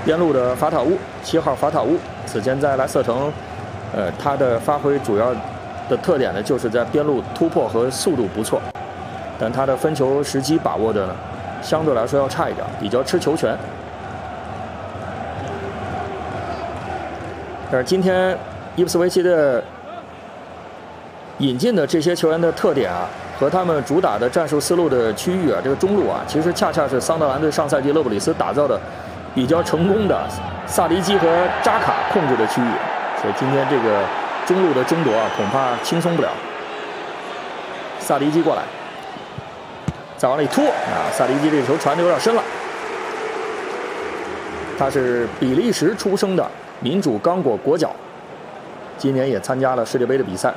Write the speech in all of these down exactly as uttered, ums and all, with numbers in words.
边路的法塔乌，七号法塔乌，此前在莱斯特城，呃，他的发挥主要的特点呢，就是在边路突破和速度不错，但他的分球时机把握的呢，相对来说要差一点，比较吃球权。但是今天伊普斯维奇的引进的这些球员的特点啊，和他们主打的战术思路的区域啊，这个中路啊，其实恰恰是桑德兰队上赛季勒布里斯打造的比较成功的萨迪基和扎卡控制的区域，所以今天这个中路的争夺啊，恐怕轻松不了。萨迪基过来，再往里突啊，萨迪基这球传的有点深了。他是比利时出生的民主刚果国脚，今年也参加了世界杯的比赛。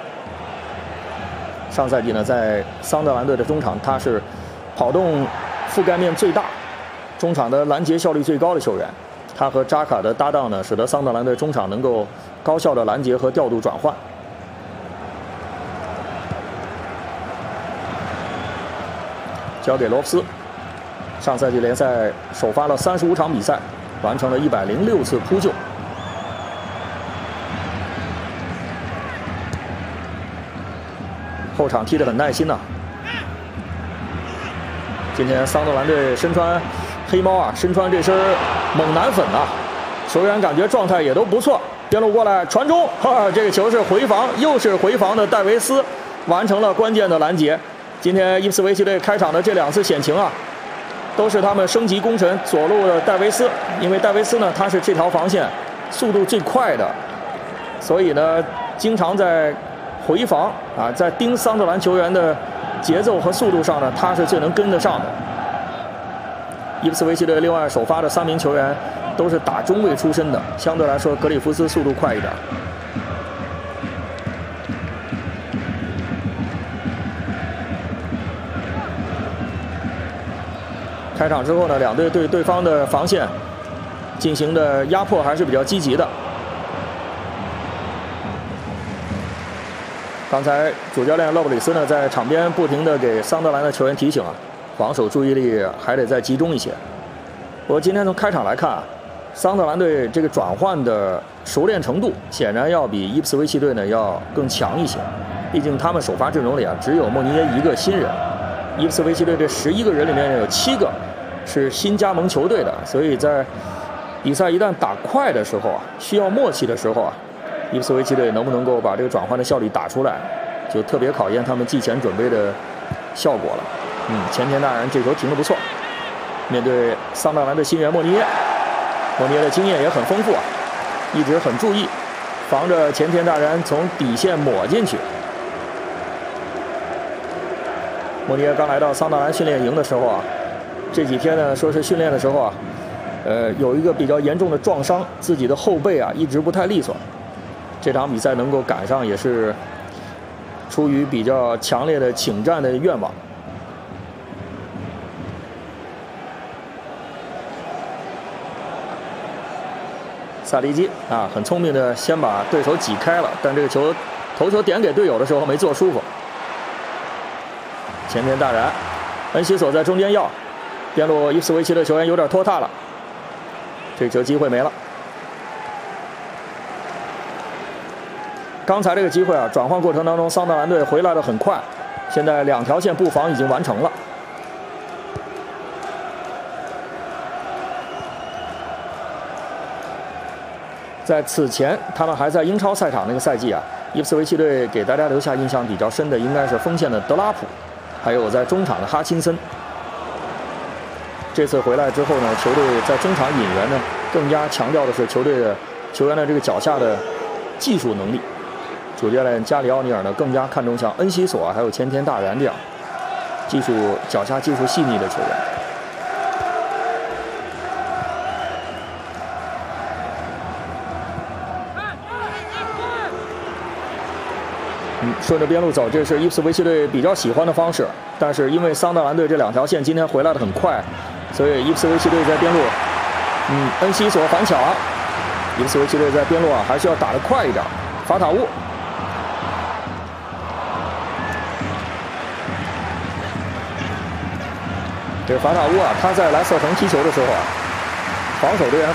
上赛季呢，在桑德兰队的中场，他是跑动覆盖面最大、中场的拦截效率最高的球员。他和扎卡的搭档呢，使得桑德兰队中场能够高效的拦截和调度转换。交给罗夫斯，上赛季联赛首发了三十五场比赛，完成了一百零六次扑救。后场踢得很耐心呐、啊。今天桑德兰队身穿黑猫啊，身穿这身猛男粉啊，球员感觉状态也都不错。边路过来传中，哈，这个球是回防，又是回防的戴维斯完成了关键的拦截。今天伊普斯维奇队开场的这两次险情啊，都是他们升级功臣左路的戴维斯，因为戴维斯呢，他是这条防线速度最快的，所以呢，经常在回防啊，在盯桑德兰球员的节奏和速度上呢，他是最能跟得上的。伊普斯维奇队另外首发的三名球员都是打中卫出身的，相对来说格里夫斯速度快一点。开场之后呢，两队对对方的防线进行的压迫还是比较积极的。刚才主教练勒布里斯呢，在场边不停地给桑德兰的球员提醒啊，防守注意力还得再集中一些。不过今天从开场来看啊，桑德兰队这个转换的熟练程度显然要比伊普斯维奇队呢要更强一些。毕竟他们首发阵容里啊，只有莫尼耶一个新人，伊普斯维奇队这十一个人里面有七个是新加盟球队的，所以在比赛一旦打快的时候啊，需要默契的时候啊，伊普斯维奇队能不能够把这个转换的效率打出来，就特别考验他们季前准备的效果了。嗯，前田大然这球停得不错，面对桑德兰的新援莫尼耶，莫尼耶的经验也很丰富啊，一直很注意防着前田大然从底线抹进去。莫尼耶刚来到桑德兰训练营的时候啊，这几天呢说是训练的时候啊，呃有一个比较严重的撞伤，自己的后背啊一直不太利索。这场比赛能够赶上也是出于比较强烈的请战的愿望。萨迪基啊，很聪明的先把对手挤开了，但这个球头球点给队友的时候没做舒服。前田大然，恩西索在中间要，边路伊普斯维奇的球员有点拖沓了，这球机会没了。刚才这个机会啊，转换过程当中，桑德兰队回来的很快，现在两条线布防已经完成了。在此前，他们还在英超赛场那个赛季啊，伊普斯维奇队给大家留下印象比较深的，应该是锋线的德拉普，还有在中场的哈钦森。这次回来之后呢，球队在中场引援呢，更加强调的是球队的球员的这个脚下的技术能力。主教练加里奥尼尔呢，更加看重像恩西索还有前田大然这样技术脚下技术细腻的球员。嗯，顺着边路走，这是伊普斯维奇队比较喜欢的方式。但是因为桑德兰队这两条线今天回来的很快，所以伊普斯维奇队在边路，嗯，恩西索反抢，伊普斯维奇队在边路啊，还是要打得快一点。法塔乌。这个法塔乌啊，他在莱斯特城踢球的时候啊，防守队员